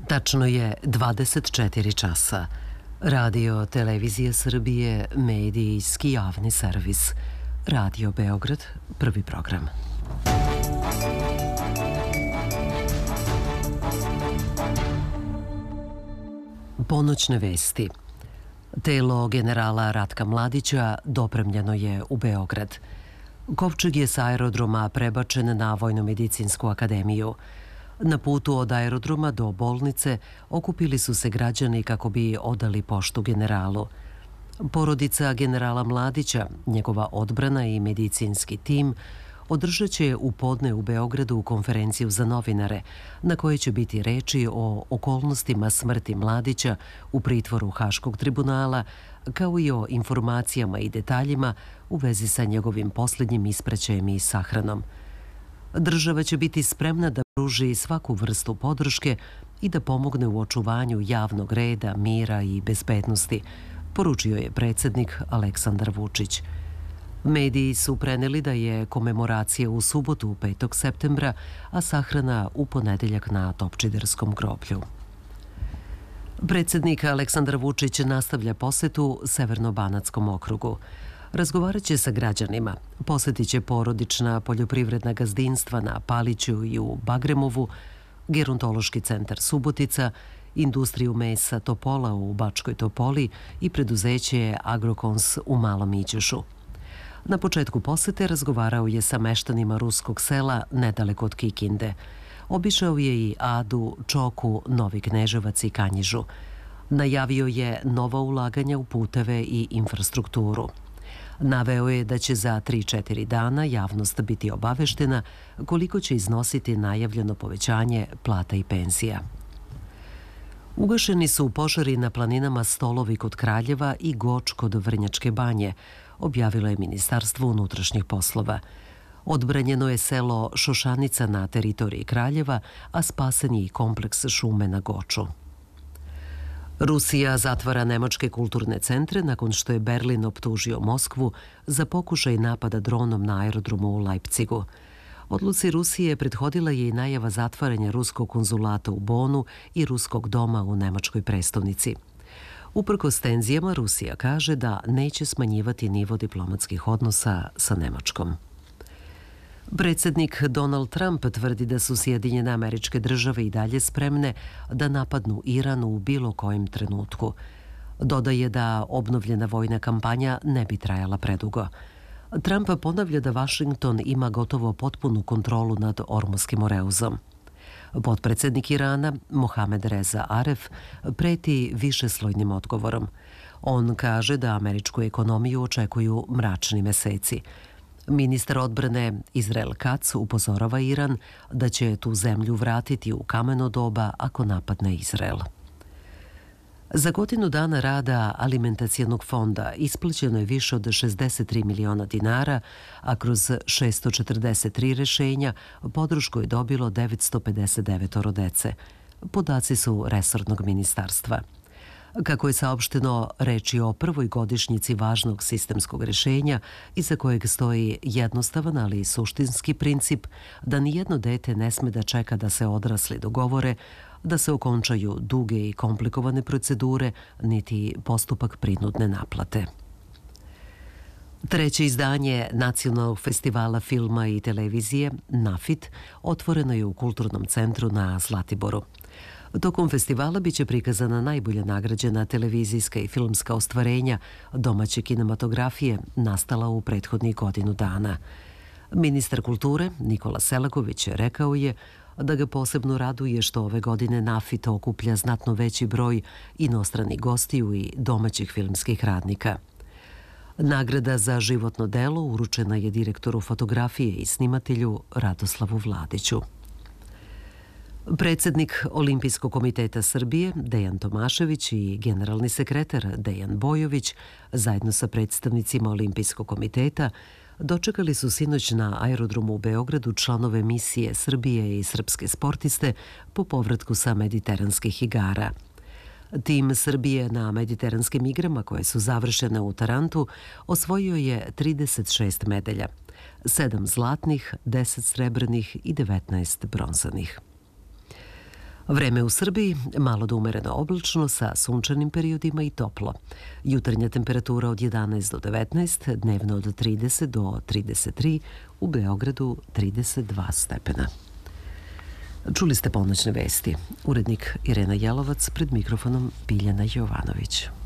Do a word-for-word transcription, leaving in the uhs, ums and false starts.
Tačno je dvadeset četiri časa. Radio Televizija Srbije, medijski javni servis. Radio Beograd, prvi program. Ponoćne vesti. Telo generala Ratka Mladića dopremljeno je u Beograd. Kovčeg je sa aerodroma prebačen na Vojno-medicinsku akademiju. Na putu od aerodroma do bolnice okupili su se građani kako bi odali poštu generalu. Porodica generala Mladića, njegova odbrana i medicinski tim održat će u podne u Beogradu konferenciju za novinare, na kojoj će biti reči o okolnostima smrti Mladića u pritvoru Haškog tribunala, kao i o informacijama i detaljima u vezi sa njegovim posljednjim ispraćajem i sahranom. Država će biti spremna da pruži svaku vrstu podrške i da pomogne u očuvanju javnog reda, mira i bezbednosti, poručio je predsjednik Aleksandar Vučić. Mediji su preneli da je komemoracija u subotu petog septembra, a sahrana u ponedeljak na Topčiderskom groblju. Predsjednik Aleksandar Vučić nastavlja posetu Severno-Banatskom okrugu. Razgovarat će sa građanima, posjetit će porodična poljoprivredna gazdinstva na Paliću i u Bagremovu, gerontološki centar Subotica, industriju mesa Topola u Bačkoj Topoli i preduzeće Agrokons u Malom Iđošu. Na početku posete razgovarao je sa meštanima ruskog sela nedaleko od Kikinde. Obišao je i Adu, Čoku, Novi Kneževac i Kanjižu. Najavio je nova ulaganja u puteve i infrastrukturu. Naveo je da će za tri do četiri dana javnost biti obaveštena koliko će iznositi najavljeno povećanje plata i penzija. Ugašeni su požari na planinama Stolovi kod Kraljeva i Goč kod Vrnjačke banje, objavilo je Ministarstvo unutrašnjih poslova. Odbranjeno je selo Šošanica na teritoriji Kraljeva, a spasen je i kompleks šume na Goču. Rusija zatvara nemačke kulturne centre nakon što je Berlin optužio Moskvu za pokušaj napada dronom na aerodromu u Leipzigu. Odluci Rusije prethodila je i najava zatvaranja ruskog konzulata u Bonu i ruskog doma u nemačkoj prestonici. Uprkos tenzijama, Rusija kaže da neće smanjivati nivo diplomatskih odnosa sa Nemačkom. Predsjednik Donald Trump tvrdi da su Sjedinjene Američke Države i dalje spremne da napadnu Iran u bilo kojem trenutku. Dodaje da obnovljena vojna kampanja ne bi trajala predugo. Trump ponavlja da Vašington ima gotovo potpunu kontrolu nad Ormuškim oreuzom. Potpredsjednik Irana, Mohamed Reza Aref, preti višeslojnim odgovorom. On kaže da američku ekonomiju očekuju mračni meseci. Ministar odbrane Izrael Kac upozorava Iran da će tu zemlju vratiti u kameno doba ako napadne Izrael. Za godinu dana rada alimentacijonog fonda isplaćeno je više od šezdeset tri miliona dinara, a kroz šesto četrdeset tri rešenja podršku je dobilo devetsto pedeset devet dece. Podaci su resornog ministarstva. Kako je saopšteno, reč je o prvoj godišnjici važnog sistemskog rešenja iza kojeg stoji jednostavan, ali i suštinski princip da nijedno dete ne sme da čeka da se odrasli dogovore, da se okončaju duge i komplikovane procedure, niti postupak prinudne naplate. Treće izdanje Nacionalnog festivala filma i televizije, NAFIT, otvoreno je u Kulturnom centru na Zlatiboru. Tokom festivala biće prikazana najbolje nagrađena televizijska i filmska ostvarenja domaće kinematografije nastala u prethodnih godinu dana. Ministar kulture Nikola Selaković rekao je da ga posebno raduje što ove godine NAFIT okuplja znatno veći broj inostranih gostiju i domaćih filmskih radnika. Nagrada za životno delo uručena je direktoru fotografije i snimatelju Radoslavu Vladiću. Predsjednik Olimpijskog komiteta Srbije Dejan Tomašević i generalni sekretar Dejan Bojović zajedno sa predstavnicima Olimpijskog komiteta dočekali su sinoć na aerodromu u Beogradu članove misije Srbije i srpske sportiste po povratku sa mediteranskih igara. Tim Srbije na mediteranskim igrama koje su završene u Tarantu osvojio je trideset šest medalja, sedam zlatnih, deset srebrnih i devetnaest bronzanih. Vreme u Srbiji malo do umereno oblačno sa sunčanim periodima i toplo. Jutarnja temperatura od jedanaest do devetnaest, dnevno od trideset do trideset tri, u Beogradu trideset dva stepena. Čuli ste ponoćne vesti. Urednik Irena Jelovac, pred mikrofonom Biljana Jovanović.